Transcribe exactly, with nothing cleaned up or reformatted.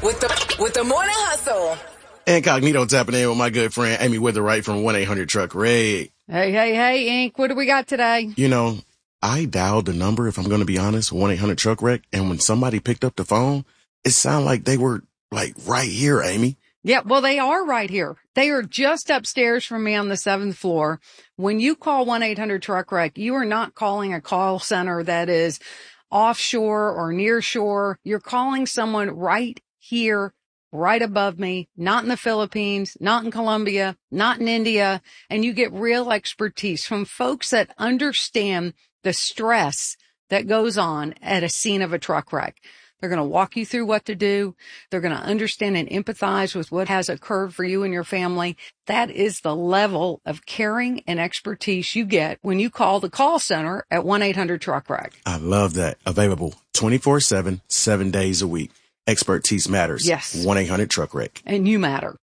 with the with the morning hustle. Incognito tapping in with my good friend Amy Witherwright from one eight hundred truck Ray. Hey, hey, hey, Ink. What do we got today? You know, I dialed the number, if I'm going to be honest, one eight hundred truck wreck. And when somebody picked up the phone, it sounded like they were like right here, Amy. Yeah, well, they are right here. They are just upstairs from me on the seventh floor. When you call one eight hundred truck wreck, you are not calling a call center that is offshore or near shore. You're calling someone right here, right above me, not in the Philippines, not in Colombia, not in India. And you get real expertise from folks that understand the stress that goes on at a scene of a truck wreck. They're going to walk you through what to do. They're going to understand and empathize with what has occurred for you and your family. That is the level of caring and expertise you get when you call the call center at one eight hundred truck wreck. I love that. Available twenty-four seven, seven days a week. Expertise matters. Yes. one eight hundred truck wreck. And you matter.